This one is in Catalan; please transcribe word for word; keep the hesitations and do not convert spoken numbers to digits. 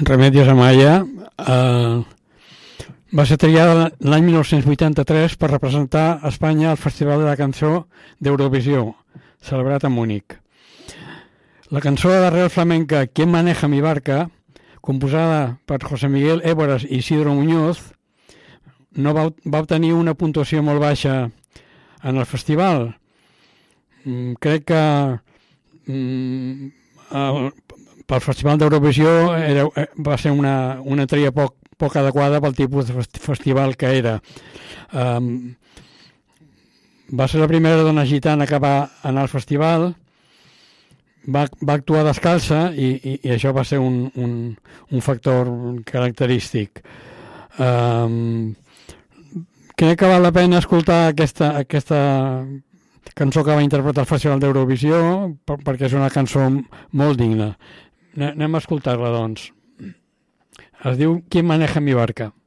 Remedios Amaya eh, va ser triada l'any mil nou-cents vuitanta-tres per representar Espanya al Festival de la Cançó d'Eurovisió, celebrat a Múnich. La cançó d'arrel flamenca ¿Quién maneja mi barca?, composada per José Miguel Éboras i Isidro Muñoz, no va, va obtenir una puntuació molt baixa en el festival. Mm, crec que mm, el, pel Festival d'Eurovisió era, va ser una, una tria poc, poc adequada pel tipus de festival que era. Um, va ser la primera dona gitana que va anar al festival, va, va actuar descalça i, i, i això va ser un, un, un factor característic. Um, crec que val la pena escoltar aquesta, aquesta cançó que va interpretar al Festival d'Eurovisió per, perquè és una cançó molt digna. Anem a escoltar-la, doncs. Es diu ¿Quién maneja mi barca?